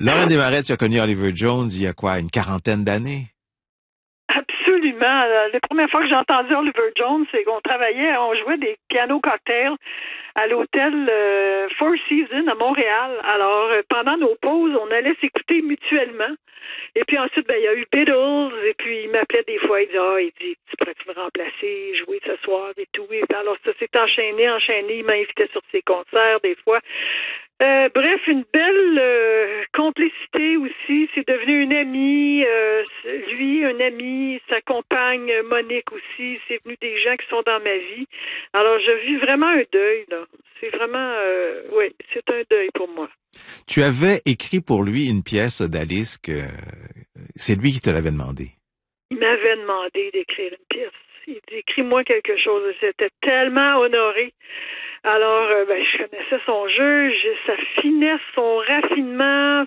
Lorraine Desmarais, tu as connu Oliver Jones il y a quoi, une quarantaine d'années? Absolument. La première fois que j'ai entendu Oliver Jones, c'est qu'on travaillait, on jouait des pianos cocktails à l'hôtel Four Seasons à Montréal. Alors, pendant nos pauses, on allait s'écouter mutuellement. Et puis ensuite, il y a eu Beatles, et puis il m'appelait des fois, il dit, tu pourrais-tu me remplacer, jouer ce soir et tout. Et puis, alors ça s'est enchaîné, il m'invitait sur ses concerts des fois. Bref, une belle complicité aussi. C'est devenu une amie. Lui, un ami, sa compagne Monique aussi. C'est venu des gens qui sont dans ma vie. Alors, je vis vraiment un deuil, là. C'est vraiment, oui, c'est un deuil pour moi. Tu avais écrit pour lui une pièce d'Alice que c'est lui qui te l'avait demandé. Il m'avait demandé d'écrire une pièce. Il dit, écris-moi quelque chose. J'étais tellement honorée. Alors, je connaissais son jeu, sa finesse, son raffinement,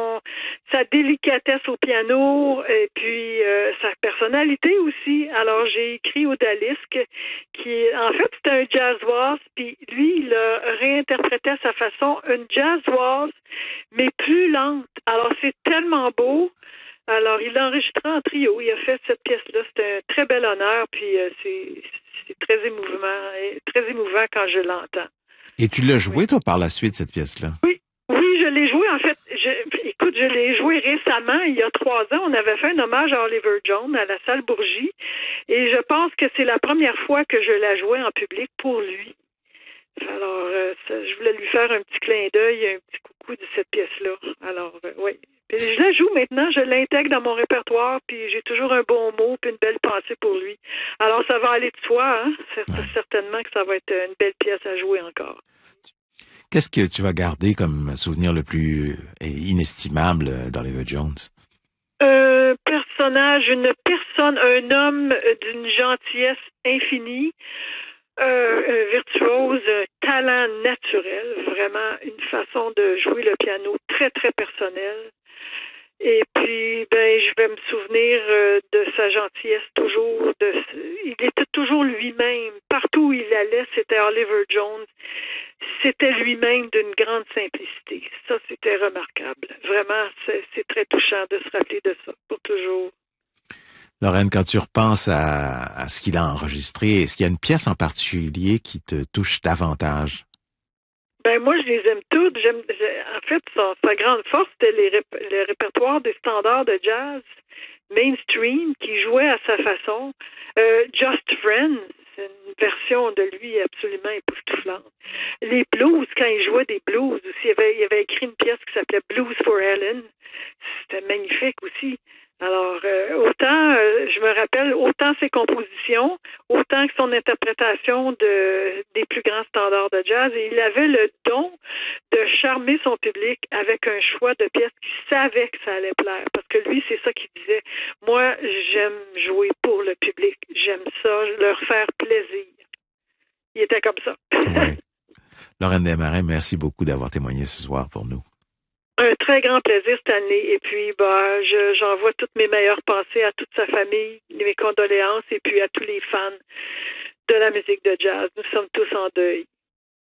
sa délicatesse au piano, et puis sa personnalité aussi. Alors, j'ai écrit Odalisque, qui, en fait, c'était un jazz waltz, puis lui, il a réinterprété à sa façon une jazz waltz, mais plus lente. Alors, c'est tellement beau. Alors, il l'a enregistré en trio. Il a fait cette pièce-là. C'était un très bel honneur, puis c'est très émouvant quand je l'entends. Et tu l'as joué, toi, par la suite, cette pièce-là? Oui, je l'ai joué. En fait, je l'ai joué récemment, il y a 3 ans. On avait fait un hommage à Oliver Jones à la salle Bourgie, et je pense que c'est la première fois que je la jouais en public pour lui. Alors, je voulais lui faire un petit clin d'œil, un petit coucou de cette pièce-là. Alors, oui. Je la joue maintenant, je l'intègre dans mon répertoire, puis j'ai toujours un bon mot puis une belle pensée pour lui. Alors, ça va aller de soi, hein? Certainement que ça va être une belle pièce à jouer encore. Qu'est-ce que tu vas garder comme souvenir le plus inestimable d'Oliver Jones? Un personnage, une personne, un homme d'une gentillesse infinie, un virtuose, un talent naturel, vraiment une façon de jouer le piano très, très personnelle. Et puis, je vais me souvenir de sa gentillesse toujours. Il était toujours lui-même. Partout où il allait, c'était Oliver Jones. C'était lui-même d'une grande simplicité. Ça, c'était remarquable. Vraiment, c'est très touchant de se rappeler de ça pour toujours. Lorraine, quand tu repenses à ce qu'il a enregistré, est-ce qu'il y a une pièce en particulier qui te touche davantage? Moi, je les aime toutes. En fait, sa grande force, c'était le répertoire des standards de jazz mainstream qui jouait à sa façon. Just Friends, c'est une version de lui absolument époustouflante. Les blues, quand il jouait des blues aussi, il avait écrit une pièce qui s'appelait Blues for Ellen. C'était magnifique aussi. Alors, autant, je me rappelle, autant ses compositions, autant que son interprétation des plus grands standards de jazz. Et il avait le don de charmer son public avec un choix de pièces qu'il savait que ça allait plaire. Parce que lui, c'est ça qu'il disait. Moi, j'aime jouer pour le public. J'aime ça, leur faire plaisir. Il était comme ça. Oui. Lorraine Desmarais, merci beaucoup d'avoir témoigné ce soir pour nous. Un très grand plaisir, Stanley. Et puis, j'envoie toutes mes meilleures pensées à toute sa famille, mes condoléances, et puis à tous les fans de la musique de jazz. Nous sommes tous en deuil.